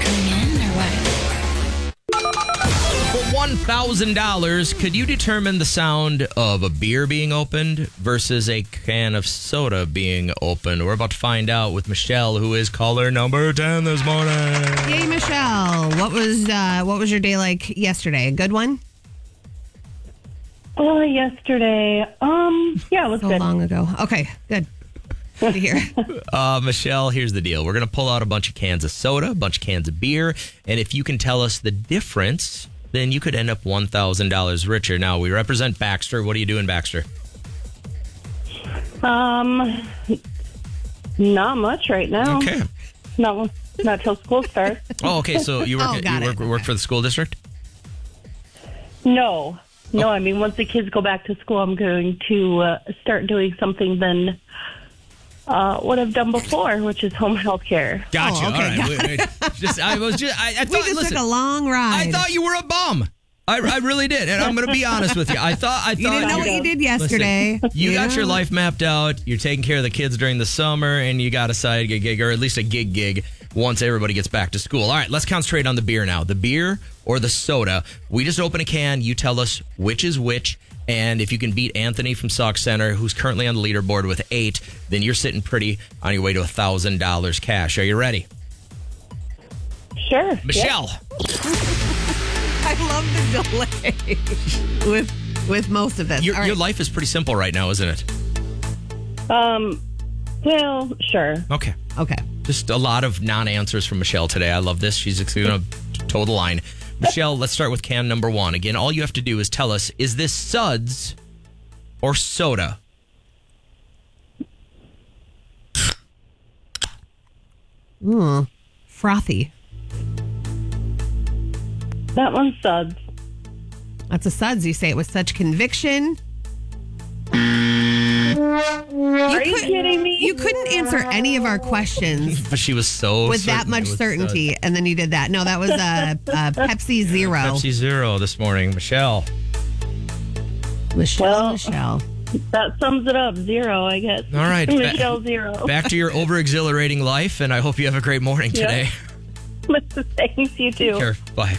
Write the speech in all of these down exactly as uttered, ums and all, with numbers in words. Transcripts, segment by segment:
coming in or what? For one thousand dollars, could you determine the sound of a beer being opened versus a can of soda being opened? We're about to find out with Michelle, who is caller number ten this morning. Hey, Michelle. What was uh, what was your day like yesterday? A good one? Oh, yesterday. Um, yeah, it was So good. long ago. Okay, good. Good to hear. Uh, Michelle, here's the deal. We're going to pull out a bunch of cans of soda, a bunch of cans of beer, and if you can tell us the difference, then you could end up one thousand dollars richer. Now, we represent Baxter. What are you doing, Baxter? Um, not much right now. Okay. Not not till school starts. Oh, okay. So you work Oh, at, got you it. work, work for the school district? No, no. I mean, once the kids go back to school, I'm going to uh, start doing something than uh, what I've done before, which is home health care. Gotcha. Oh, okay, All right. got Wait, wait. Just, I was just, I, I We thought, just listen, took a long ride. I thought you were a bum. I, I really did. And I'm going to be honest with you. I thought, I thought you didn't know what you did yesterday. Listen, you got know? your life mapped out. You're taking care of the kids during the summer, and you got a side gig, gig, or at least a gig gig once everybody gets back to school. All right, let's concentrate on the beer now. The beer or the soda. We just open a can. You tell us which is which. And if you can beat Anthony from Sauk Center, who's currently on the leaderboard with eight, then you're sitting pretty on your way to one thousand dollars cash. Are you ready? Sure. Michelle. I love the delay with with most of this. Your, All right. your life is pretty simple right now, isn't it? Yep. Um. Well, sure. Okay. Okay. Just a lot of non-answers from Michelle today. I love this. She's going to toe the line. Michelle, let's start with can number one. Again, all you have to do is tell us, is this suds or soda? Mm, frothy. That one's suds. That's a suds. You say it with such conviction. Are you could- kidding me? You couldn't answer any of our questions But she was so with certain that much it was certainty, suds. and then you did that. No, that was a, a Pepsi Zero. Pepsi Zero this morning. Michelle. Michelle, Well- Michelle. That sums it up. Zero, I guess. All right. Michelle, zero. Back to your over-exhilarating life, and I hope you have a great morning Yeah. today. Thanks, you too. Sure. Bye.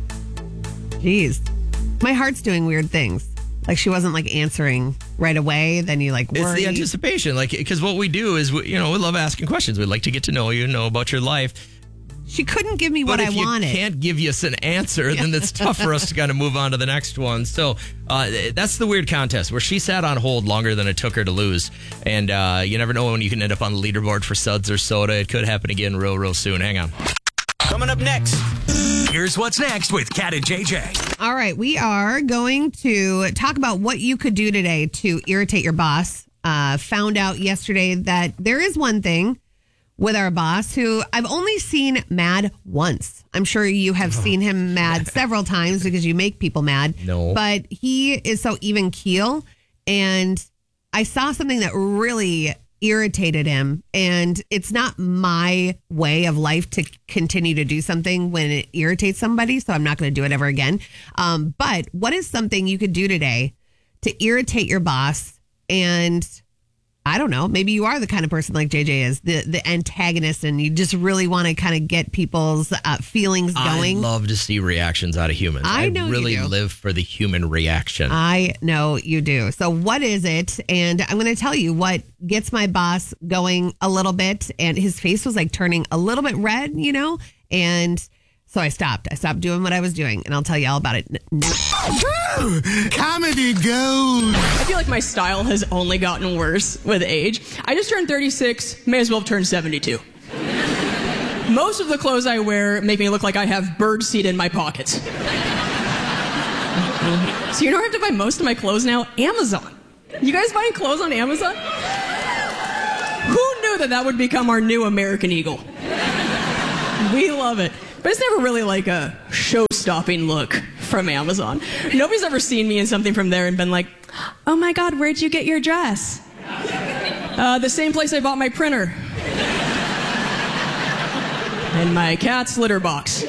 Jeez. My heart's doing weird things. Like she wasn't like answering right away. Then you like worry. It's the anticipation, like, because what we do is, we, you know, we love asking questions. We'd like to get to know you, know about your life. She couldn't give me But what if I you wanted. can't give us an answer, then it's tough for us to kind of move on to the next one. So uh, that's the weird contest where she sat on hold longer than it took her to lose. And uh, you never know when you can end up on the leaderboard for suds or soda. It could happen again real, real soon. Hang on. Coming up next, here's what's next with Kat and J J. All right, we are going to talk about what you could do today to irritate your boss. Uh, found out yesterday that there is one thing with our boss who I've only seen mad once. I'm sure you have seen him mad several times because you make people mad. No. But he is so even keel. And I saw something that really irritated him. And it's not my way of life to continue to do something when it irritates somebody. So I'm not going to do it ever again. Um, but what is something you could do today to irritate your boss? And I don't know, maybe you are the kind of person like J J is, the, the antagonist, and you just really want to kind of get people's uh, feelings going. I love to see reactions out of humans. I know you really do. live for the human reaction. I know you do. So what is it? And I'm going to tell you what gets my boss going a little bit. And his face was like turning a little bit red, you know? And so I stopped. I stopped doing what I was doing. And I'll tell you all about it now. Comedy gold. I feel like my style has only gotten worse with age. I just turned thirty-six, may as well have turned seventy-two. Most of the clothes I wear make me look like I have birdseed in my pockets. So you know where I have to buy most of my clothes now? Amazon. You guys buying clothes on Amazon? Who knew that that would become our new American Eagle? We love it. But it's never really like a show-stopping look from Amazon. Nobody's ever seen me in something from there and been like, oh my God, where'd you get your dress? Uh, the same place I bought my printer. And my cat's litter box.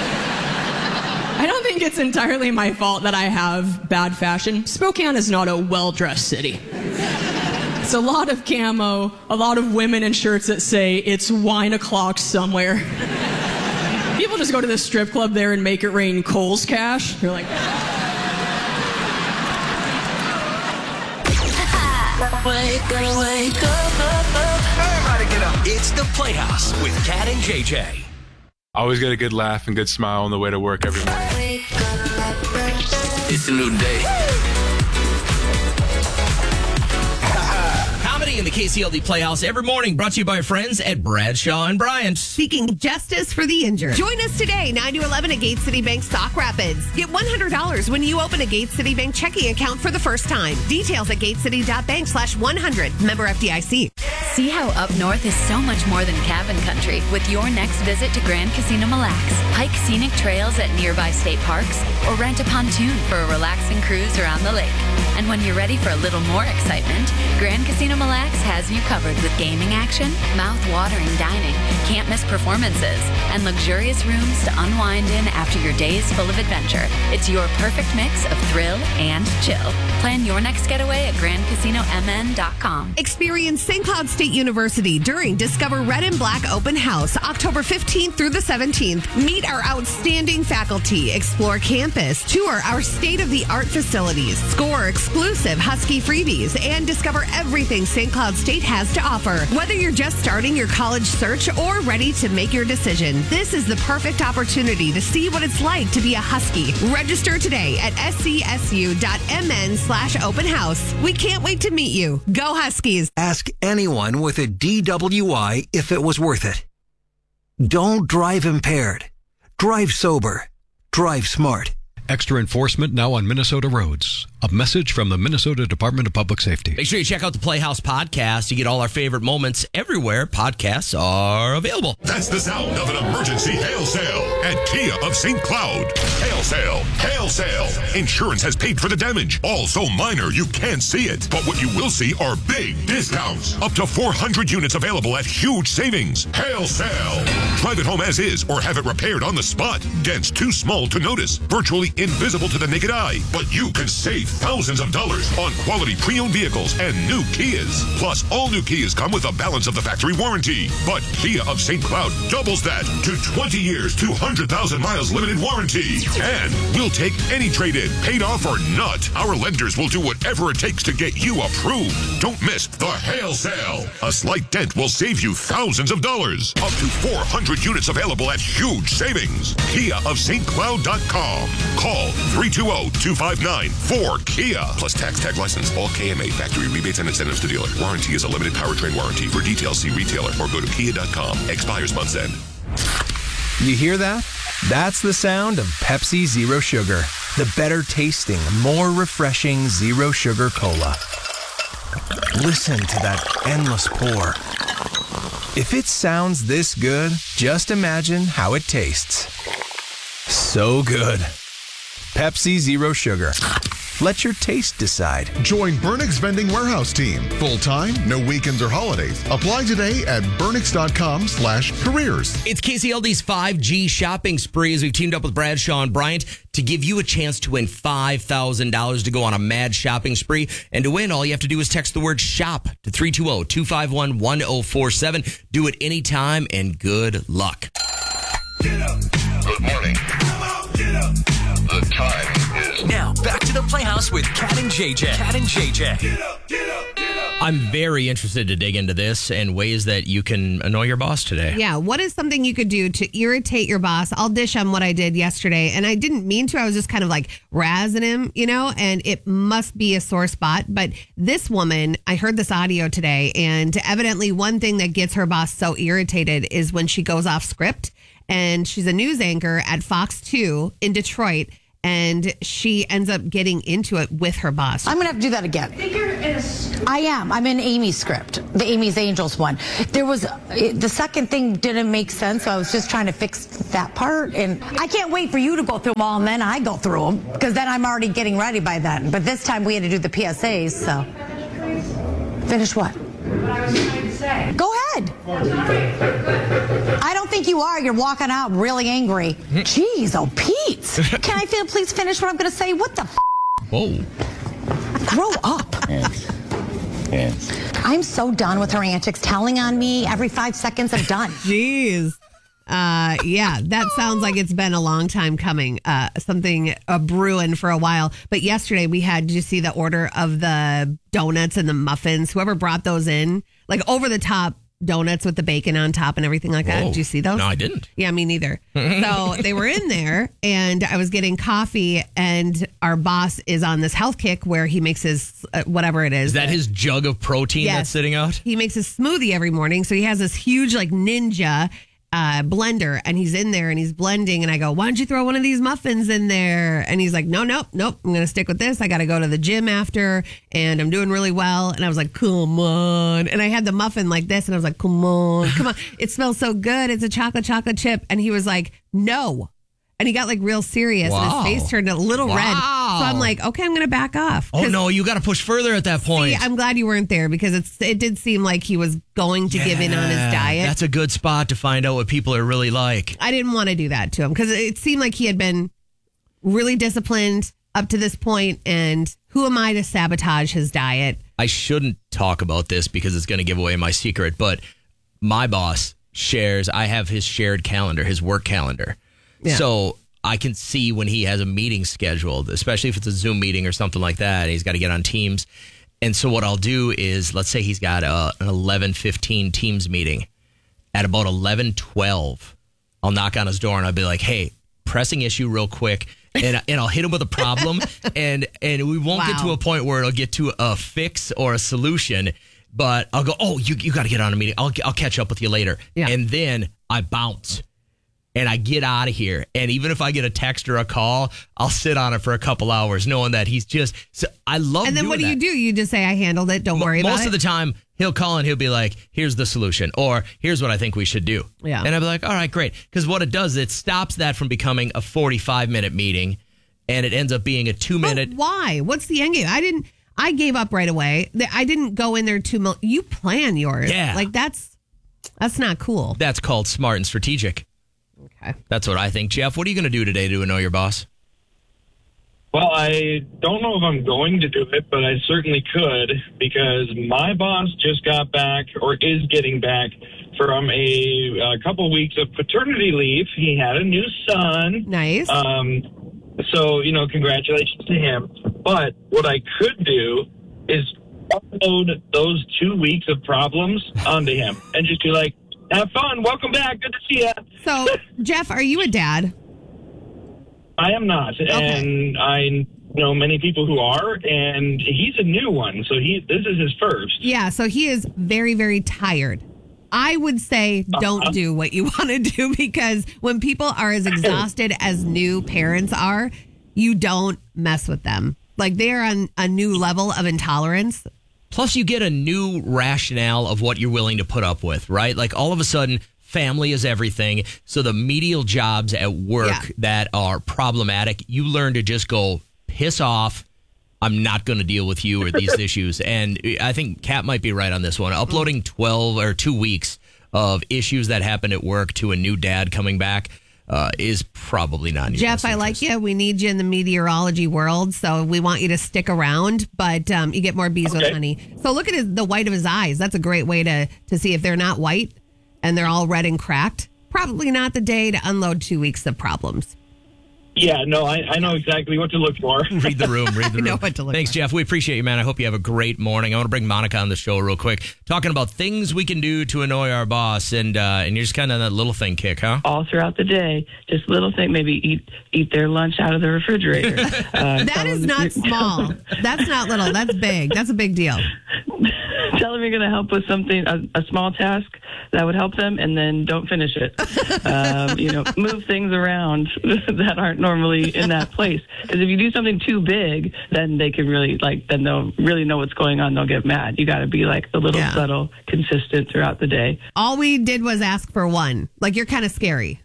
I don't think it's entirely my fault that I have bad fashion. Spokane is not a well-dressed city. It's a lot of camo, a lot of women in shirts that say it's wine o'clock somewhere. People just go to the strip club there and make it rain Kohl's cash. You're like... Wake up, wake up, up, up. Everybody get up. It's the Playhouse with Kat and J J. Always get a good laugh and good smile on the way to work every morning. It's a new day. Comedy in the K C L D Playhouse every morning, brought to you by our friends at Bradshaw and Bryant. Seeking justice for the injured. Join us today, nine to eleven at Gate City Bank Stock Rapids. Get one hundred dollars when you open a Gate City Bank checking account for the first time. Details at gatecity.bank slash 100. Member F D I C. See how up north is so much more than cabin country with your next visit to Grand Casino Mille Lacs. Hike scenic trails at nearby state parks or rent a pontoon for a relaxing cruise around the lake. And when you're ready for a little more excitement, Grand Casino Mille Lacs has you covered with gaming action, mouth-watering dining, can't-miss performances, and luxurious rooms to unwind in after your day is full of adventure. It's your perfect mix of thrill and chill. Plan your next getaway at grand casino m n dot com. Experience Saint Cloud State University during Discover Red and Black Open House, October fifteenth through the seventeenth. Meet our outstanding faculty, explore campus, tour our state-of-the-art facilities, score exclusive Husky freebies, and discover everything Saint Cloud State has to offer. Whether you're just starting your college search or ready to make your decision, this is the perfect opportunity to see what it's like to be a Husky. Register today at s c s u dot m n slash open house. We can't wait to meet you. Go Huskies. Ask anyone with a D W I if it was worth it. Don't drive impaired. Drive sober. Drive smart. Extra enforcement now on Minnesota roads. A message from the Minnesota Department of Public Safety. Make sure you check out the Playhouse podcast. You get all our favorite moments everywhere podcasts are available. That's the sound of an emergency hail sale at Kia of Saint Cloud. Hail sale, hail sale. Insurance has paid for the damage. All so minor you can't see it. But what you will see are big discounts. Up to four hundred units available at huge savings. Hail sale. Drive it home as is or have it repaired on the spot. Dents too small to notice. Virtually invisible to the naked eye. But you can save thousands of dollars on quality pre-owned vehicles and new Kias. Plus, all new Kias come with a balance of the factory warranty. But Kia of Saint Cloud doubles that to twenty years, two hundred thousand miles limited warranty. And we'll take any trade-in, paid off or not. Our lenders will do whatever it takes to get you approved. Don't miss the hail sale. A slight dent will save you thousands of dollars. Up to four hundred units available at huge savings. Kia of Saint Cloud dot com. Call three two zero, two five nine, four Kia. Plus tax tag license. All K M A factory rebates and incentives to dealer. Warranty is a limited powertrain warranty. For details, see retailer or go to kia dot com. Expires month's end. You hear that? That's the sound of Pepsi Zero Sugar. The better tasting, more refreshing Zero Sugar Cola. Listen to that endless pour. If it sounds this good, just imagine how it tastes. So good. Pepsi Zero Sugar. Let your taste decide. Join Burnix Vending Warehouse Team. Full-time, no weekends or holidays. Apply today at burnix.com slash careers. It's K C L D's five G shopping spree as we've teamed up with Bradshaw and Bryant to give you a chance to win five thousand dollars to go on a mad shopping spree. And to win, all you have to do is text the word SHOP to three two zero, two five one, one zero four seven. Do it anytime and good luck. Get up. Good morning. Come on, get up. The time is now. Back to the Playhouse with Kat and J J. Kat and J J. Get up, get up, get up. I'm very interested to dig into this and ways that you can annoy your boss today. Yeah, what is something you could do to irritate your boss? I'll dish on what I did yesterday, and I didn't mean to. I was just kind of like razzing him, you know, and it must be a sore spot. But this woman, I heard this audio today, and evidently one thing that gets her boss so irritated is when she goes off script. And she's a news anchor at Fox two in Detroit, and she ends up getting into it with her boss. I'm going to have to do that again. I am. I'm in Amy's script, the Amy's Angels one. There was, it, the second thing didn't make sense, so I was just trying to fix that part. And I can't wait for you to go through them all, and then I go through them, because then I'm already getting ready by then. But this time we had to do the P S As, so. Finish what? What I was trying to say. Go ahead. I don't think you are. You're walking out really angry. Jeez, oh, Pete. Can I feel, please finish what I'm going to say? What the f? Whoa. Grow up. Yes. Yes. I'm so done with her antics, telling on me every five seconds. I'm done. Jeez. Uh, yeah, that sounds like it's been a long time coming. Uh, something uh, brewing for a while. But yesterday we had, did you see the order of the donuts and the muffins? Whoever brought those in, like over the top donuts with the bacon on top and everything like that. Whoa. Did you see those? No, I didn't. Yeah, me neither. So they were in there and I was getting coffee and our boss is on this health kick where he makes his, uh, whatever it is. Is that his jug of protein Yes. that's sitting out? He makes his smoothie every morning. So he has this huge like ninja uh, blender and he's in there and he's blending. And I go, why don't you throw one of these muffins in there? And he's like, no, nope, nope. I'm going to stick with this. I got to go to the gym after and I'm doing really well. And I was like, come on. And I had the muffin like this and I was like, come on, come on. It smells so good. It's a chocolate chocolate chip. And he was like, no. And he got like real serious Wow. and his face turned a little Wow. red. So I'm like, okay, I'm going to back off. Oh, no, you got to push further at that point. See, I'm glad you weren't there because it's it did seem like he was going to give in on his Yeah, diet. That's a good spot to find out what people are really like. I didn't want to do that to him because it seemed like he had been really disciplined up to this point, and who am I to sabotage his diet? I shouldn't talk about this because it's going to give away my secret, but my boss shares, I have his shared calendar, his work calendar. Yeah. So I can see when he has a meeting scheduled, especially if it's a Zoom meeting or something like that, and he's got to get on Teams. And so what I'll do is, let's say he's got a, an eleven fifteen Teams meeting. At about eleven twelve, I'll knock on his door and I'll be like, hey, pressing issue real quick. And, and I'll hit him with a problem. and, and we won't get to Wow. a point where it'll get to a fix or a solution. But I'll go, oh, you, you got to get on a meeting. I'll, I'll catch up with you later. Yeah. And then I bounce. And I get out of here. And even if I get a text or a call, I'll sit on it for a couple hours knowing that he's just, so I love And then doing what do that. you do? You just say, I handled it. Don't worry about it. Most of the time, he'll call and he'll be like, here's the solution, or here's what I think we should do. Yeah. And I'll be like, all right, great. Because what it does, it stops that from becoming a forty-five minute meeting, and it ends up being a two minute. But why? What's the end game? I didn't, I gave up right away. I didn't go in there too much. You plan yours. Yeah. Like that's, that's not cool. That's called smart and strategic. Okay. That's what I think. Jeff, what are you going to do today to annoy your boss? Well, I don't know if I'm going to do it, but I certainly could because my boss just got back or is getting back from a, a couple weeks of paternity leave. He had a new son. Nice. Um, so, you know, congratulations to him. But what I could do is upload those two weeks of problems onto him and just be like, have fun. Welcome back. Good to see you. So, Jeff, are you a dad? I am not, Okay. and I know many people who are, and he's a new one, so he this is his first. Yeah, so he is very, very tired. I would say don't Uh-huh. do what you want to do because when people are as exhausted as new parents are, you don't mess with them. Like they're on a new level of intolerance. Plus, you get a new rationale of what you're willing to put up with, right? Like all of a sudden, family is everything. So the medial jobs at work Yeah. that are problematic, you learn to just go piss off. I'm not going to deal with you or these issues. And I think Kat might be right on this one. Uploading twelve or two weeks of issues that happened at work to a new dad coming back uh, is probably not in your Jeff, best I like interest. you. We need you in the meteorology world, so we want you to stick around, but um, you get more bees with Okay. honey. So look at his, the white of his eyes. That's a great way to, to see if they're not white and they're all red and cracked. Probably not the day to unload two weeks of problems. Yeah, no, I, I know exactly what to look for. Read the room. Read the I room. know what to look Thanks, for. Jeff. We appreciate you, man. I hope you have a great morning. I want to bring Monica on the show real quick, talking about things we can do to annoy our boss, and uh, and you're just kind of that little thing kick, huh? all throughout the day. Just little thing, maybe eat eat their lunch out of the refrigerator. Uh, That tell is them- not small. That's not little. That's big. That's a big deal. Tell them you're going to help with something, a, a small task that would help them, and then don't finish it. um, you know, move things around that aren't normally in that place. Because if you do something too big, then they can really like. Then they'll really know what's going on. They'll get mad. You got to be like a little Yeah. subtle, consistent throughout the day. All we did was ask for one. Like, you're kind of scary.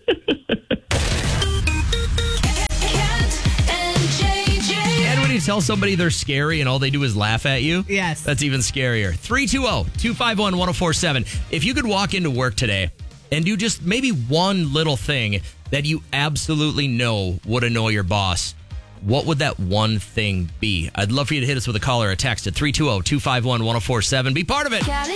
And when you tell somebody they're scary and all they do is laugh at you, Yes. that's even scarier. three two zero, two five one, one zero four seven. If you could walk into work today and do just maybe one little thing that you absolutely know would annoy your boss, what would that one thing be? I'd love for you to hit us with a call or a text at three two zero, two five one, one zero four seven. Be part of it.